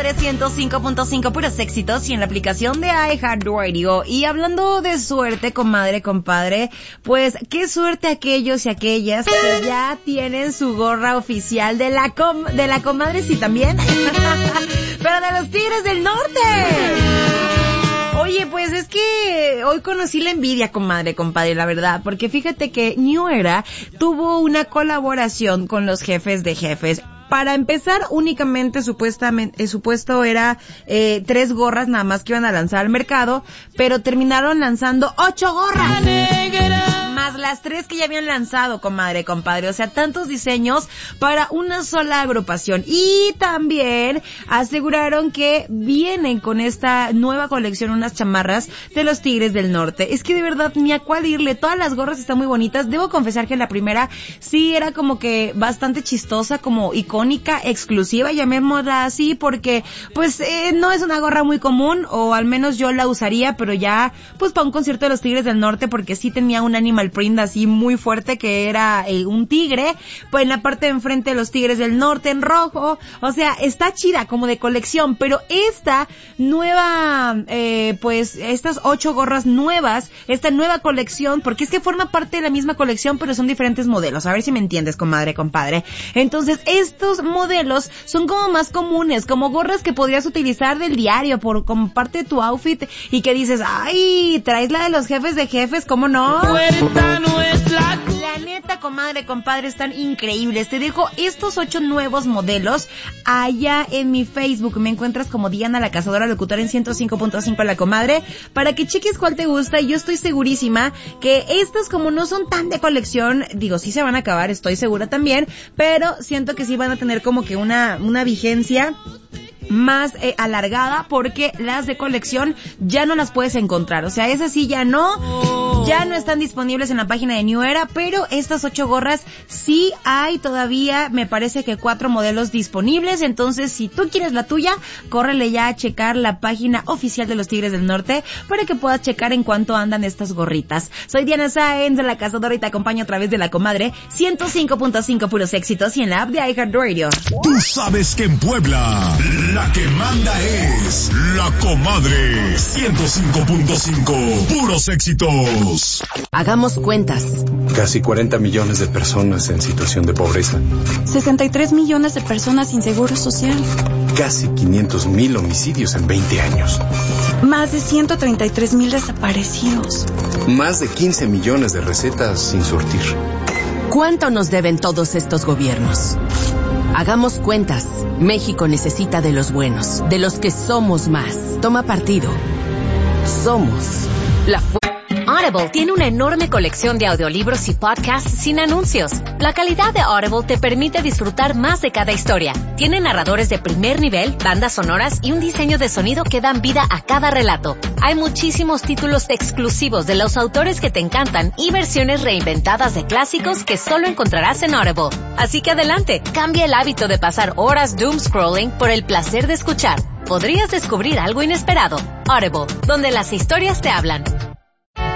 Comadre 105.5, puros éxitos, y en la aplicación de iHeartRadio. Y hablando de suerte, comadre, compadre, pues qué suerte aquellos y aquellas que ya tienen su gorra oficial de la comadre, sí también, pero de los Tigres del Norte. Oye, pues es que hoy conocí la envidia, comadre, compadre, la verdad, porque fíjate que New Era tuvo una colaboración con los Jefes de Jefes. Para empezar, únicamente supuesto era 3 gorras nada más que iban a lanzar al mercado, pero terminaron lanzando 8 gorras. Más las 3 que ya habían lanzado, comadre, compadre. O sea, tantos diseños para una sola agrupación. Y también aseguraron que vienen con esta nueva colección unas chamarras de los Tigres del Norte. Es que de verdad ni a cuál irle. Todas las gorras están muy bonitas. Debo confesar que la primera sí era como que bastante chistosa, como icónica, exclusiva, llamémosla así, porque pues no es una gorra muy común, o al menos yo la usaría, pero ya pues para un concierto de los Tigres del Norte, porque sí tenía un animal print así muy fuerte que era un tigre, pues en la parte de enfrente de los Tigres del Norte en rojo. O sea, está chida como de colección, pero esta nueva pues estas 8 gorras nuevas, esta nueva colección, porque es que forma parte de la misma colección pero son diferentes modelos, a ver si me entiendes, comadre, compadre. Entonces estos modelos son como más comunes, como gorras que podrías utilizar del diario como parte de tu outfit, y que dices, ay, traes la de los Jefes de Jefes, ¿cómo no? La neta, comadre, compadre, están increíbles. Te dejo estos 8 nuevos modelos allá en mi Facebook. Me encuentras como Diana la Cazadora Locutora en 105.5 La Comadre, para que cheques cuál te gusta. Y yo estoy segurísima que estos, como no son tan de colección, digo, sí se van a acabar, estoy segura también, pero siento que sí van a tener como que una vigencia más alargada, porque las de colección ya no las puedes encontrar. O sea, esas sí ya no están disponibles en la página de New Era, pero estas 8 gorras sí hay todavía, me parece que 4 modelos disponibles. Entonces, si tú quieres la tuya, córrele ya a checar la página oficial de los Tigres del Norte para que puedas checar en cuánto andan estas gorritas. Soy Diana Sáenz de La Cazadora y te acompaño a través de La Comadre 105.5, puros éxitos, y en la app de iHeartRadio. Tú sabes que en Puebla la que manda es La Comadre 105.5, puros éxitos. Hagamos cuentas. Casi 40 millones de personas en situación de pobreza. 63 millones de personas sin seguro social. Casi 500,000 homicidios en 20 años. Más de 133,000 desaparecidos. Más de 15 millones de recetas sin surtir. ¿Cuánto nos deben todos estos gobiernos? Hagamos cuentas. México necesita de los buenos, de los que somos más. Toma partido. Somos la Audible tiene una enorme colección de audiolibros y podcasts sin anuncios. La calidad de Audible te permite disfrutar más de cada historia. Tiene narradores de primer nivel, bandas sonoras y un diseño de sonido que dan vida a cada relato. Hay muchísimos títulos exclusivos de los autores que te encantan y versiones reinventadas de clásicos que solo encontrarás en Audible. Así que adelante, cambia el hábito de pasar horas doom scrolling por el placer de escuchar. Podrías descubrir algo inesperado. Audible, donde las historias te hablan.